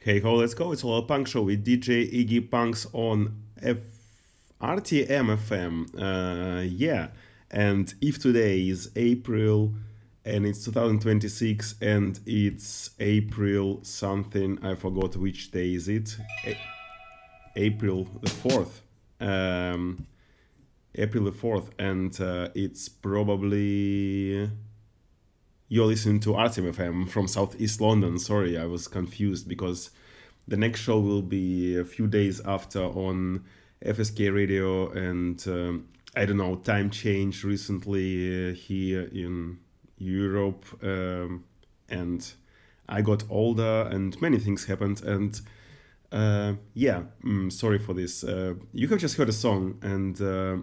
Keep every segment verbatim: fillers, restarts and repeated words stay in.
Hey ho, let's go. It's a little punk show with D J Iggy Punks on F- R T M F M. Uh, yeah, and if today is April and it's two thousand twenty-six and it's April something, I forgot which day is it. A- April the fourth. Um, April the fourth, and uh, it's probably you're listening to R T M F M from Southeast London. Sorry, I was confused because the next show will be a few days after on F S K Radio, and um, I don't know, time changed recently uh, here in Europe, um, and I got older, and many things happened, and uh, yeah, mm, sorry for this. Uh, you have just heard a song, and uh,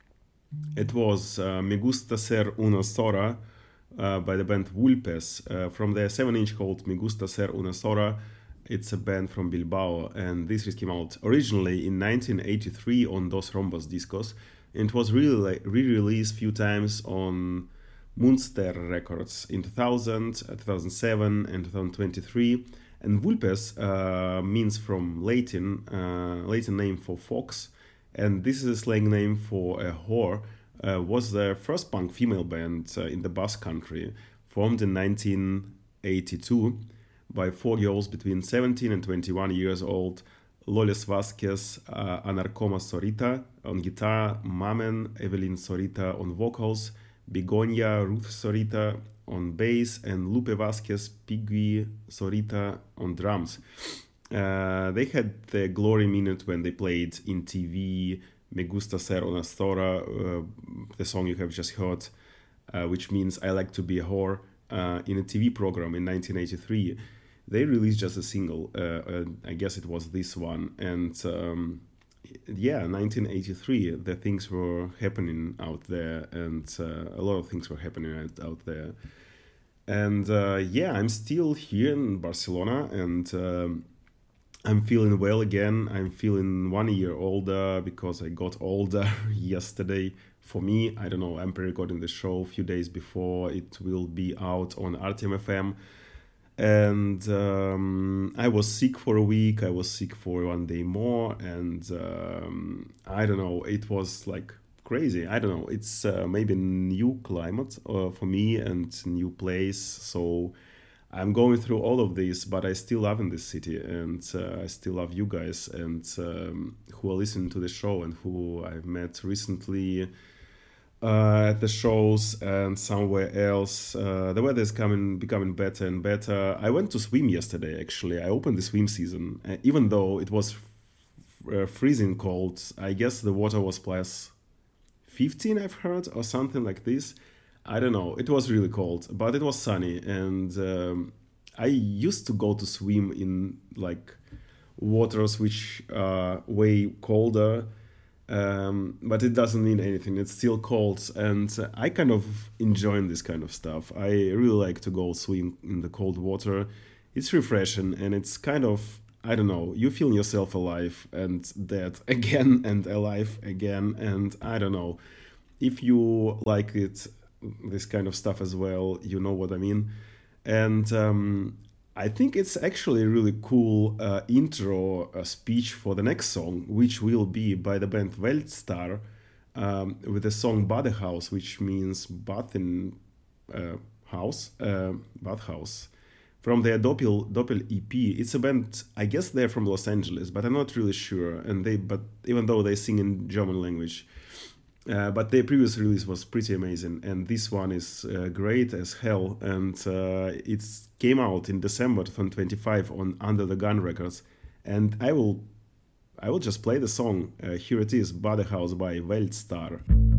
it was uh, Me Gusta Ser Una Sora uh, by the band Vulpes uh, from their seven inch called Me Gusta Ser Una Sora. It's a band from Bilbao, and this came out originally in nineteen eighty-three on Dos Rombos Discos. And it was really like, re-released a few times on Munster Records in two thousand, two thousand seven, and two thousand twenty-three. And Vulpes uh, means from Latin, uh, Latin name for fox, and this is a slang name for a whore. Uh, was the first punk female band uh, in the Basque Country, formed in nineteen eighty-two by four girls between seventeen and twenty-one years old: Loles Vasquez, uh, Anarcoma Sorita on guitar, Mamen Evelyn Sorita on vocals, Begonia Ruth Sorita on bass, and Lupe Vasquez Pigui Sorita on drums. Uh, they had the glory minute when they played in T V Me Gusta Ser Una Stora, uh, the song you have just heard, uh, which means I like to be a whore, uh, in a T V program in nineteen eighty-three. They released just a single, uh, uh, I guess it was this one, and um, yeah, nineteen eighty-three, the things were happening out there, and uh, a lot of things were happening out, out there. And uh, yeah, I'm still here in Barcelona, and um, I'm feeling well again. I'm feeling one year older because I got older yesterday. For me, I don't know, I'm pre-recording the show a few days before it will be out on R T M F M. And um, I was sick for a week. I was sick for one day more. And um, I don't know, it was like crazy. I don't know. It's uh, maybe new climate uh, for me and new place. So I'm going through all of this, but I still love in this city, and uh, I still love you guys, and um, who are listening to the show, and who I've met recently uh, at the shows and somewhere else. Uh, the weather is coming, becoming better and better. I went to swim yesterday. Actually, I opened the swim season, uh, even though it was f- uh, freezing cold. I guess the water was plus fifteen, I've heard, or something like this. I don't know. It was really cold, but it was sunny, and um, I used to go to swim in like waters which are way colder, um, but it doesn't mean anything. It's still cold, and uh, I kind of enjoy this kind of stuff. I really like to go swim in the cold water. It's refreshing, and it's kind of, I don't know, you feel yourself alive and dead again and alive again, and I don't know. If you like it, this kind of stuff as well, you know what I mean. And um, I think it's actually a really cool uh, intro uh, speech for the next song, which will be by the band Weltstar, um, with the song Badehouse, which means bath in uh, house, uh, bathhouse, from their Doppel Doppel E P. It's a band, I guess they're from Los Angeles, but I'm not really sure. And they, but even though they sing in German language. Uh, but their previous release was pretty amazing, and this one is uh, great as hell. And uh, it came out in December twenty twenty-five on Under the Gun Records. And I will, I will just play the song. Uh, here it is, Badehouse by Weltstar.